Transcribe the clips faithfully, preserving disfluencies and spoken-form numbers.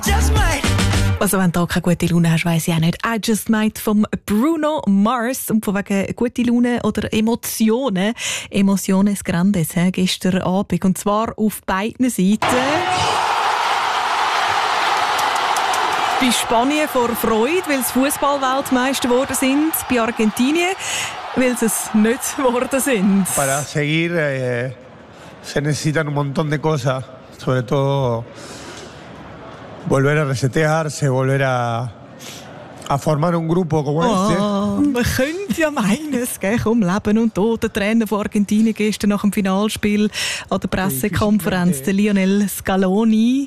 Just might. Also wenn du da keine gute Laune hast, weiss ich auch nicht. I Just Might vom Bruno Mars. Und von wegen gute Laune oder Emotionen. Emociones Grandes, he, gestern Abend. Und zwar auf beiden Seiten. Bei Spanien vor Freude, weil sie Fußball-Weltmeister geworden sind. Bei Argentinien, weil sie es nicht geworden sind. Para seguir eh, se necesitan un montón de cosas. Sobre todo volver a resetearse, volver a, a formar un grupo como este. Oh, man könnte ja meinen, es geht um Leben und Tod. Der Trainer von Argentinien gestern nach dem Finalspiel an der Pressekonferenz, der Lionel Scaloni.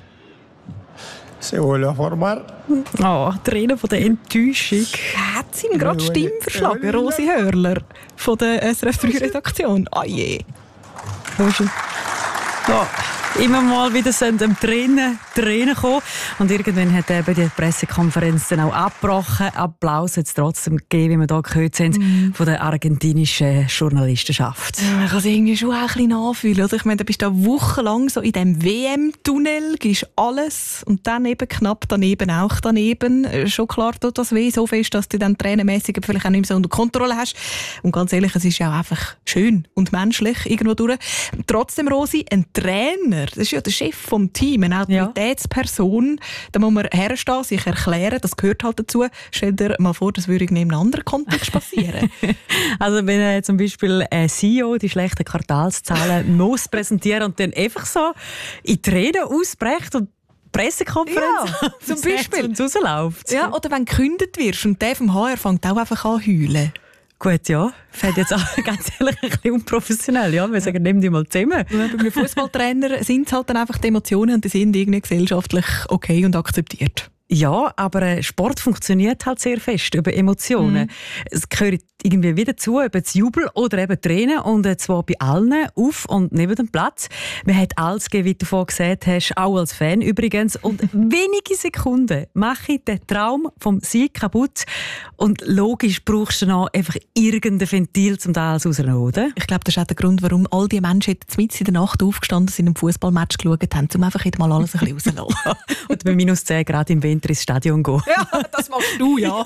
Se vuelve a formar. Oh, Trainer von der Enttäuschung. Hat sie ihm gerade die Stimme verschlagen, Rosi Hörler von der S R F drei Redaktion. Ah je. Rosi. Ja, immer mal wieder sind am Tränen, Tränen gekommen. Und irgendwann hat eben die Pressekonferenz dann auch abgebrochen. Applaus hat es trotzdem gegeben, wie wir hier gehört haben, mm. von der argentinischen Journalistenschaft. Ja, man kann es irgendwie schon auch ein bisschen nachfühlen. Also ich meine, du bist da wochenlang so in diesem W M-Tunnel, gibst alles und dann eben knapp daneben auch daneben. Schon klar tut das weh, so fest, dass du dann tränenmässig vielleicht auch nicht mehr so unter Kontrolle hast. Und ganz ehrlich, es ist ja auch einfach schön und menschlich irgendwo durch. Trotzdem, Rosi, ein Trainer, das ist ja der Chef vom Team, eine Autoritätsperson. Ja. Da muss man herstehen, sich erklären, das gehört halt dazu. Stell dir mal vor, das würde in einem anderen Kontext passieren. Also wenn er zum Beispiel ein C E O die schlechten Quartalszahlen muss präsentieren und dann einfach so in Tränen ausbricht und Pressekonferenz ja, zum Beispiel und rausläuft. Ja, oder wenn du gekündigt wirst und der vom H R fängt auch einfach an zu heulen. Gut, ja. Fällt jetzt auch ganz ehrlich ein bisschen unprofessionell. Ja? Wir sagen, nehmen die mal zusammen. Ja, bei einem Fußballtrainer sind es halt dann einfach die Emotionen und die sind irgendwie gesellschaftlich okay und akzeptiert. Ja, aber Sport funktioniert halt sehr fest über Emotionen. Mm. Es gehört irgendwie wieder zu, ob jetzt Jubel oder eben Tränen, und zwar bei allen, auf und neben dem Platz. Man hat alles gegeben, wie du vorhin gesagt hast, auch als Fan übrigens. Und wenige Sekunden mache ich den Traum vom Sieg kaputt. Und logisch brauchst du noch einfach irgendein Ventil, um das alles rauszunehmen, oder? Ich glaube, das ist auch der Grund, warum all die Menschen jetzt mitten in der Nacht aufgestanden sind und ein Fußballmatch geschaut haben, um einfach mal alles ein bisschen rauszulassen. Und bei minus zehn Grad im Winter ins Stadion gehen. Ja, das machst du, ja.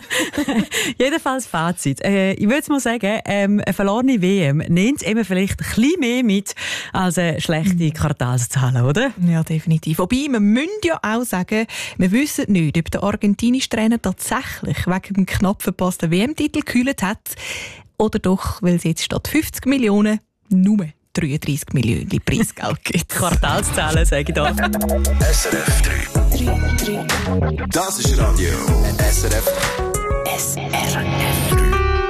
Jedenfalls Fazit. Äh, ich würde mal sagen, ähm, eine verlorene W M nimmt eben vielleicht ein bisschen mehr mit als eine schlechte Quartalszahlen, oder? Ja, definitiv. Wobei, wir müssen ja auch sagen, wir wissen nicht, ob der argentinische Trainer tatsächlich wegen dem knapp verpassten W M-Titel gekühlt hat oder doch, weil es jetzt statt fünfzig Millionen nur dreiunddreissig Millionen Preisgeld gibt. Quartalszahlen, sage ich da. S R F drei. Das ist Radio S R F. S R F drei.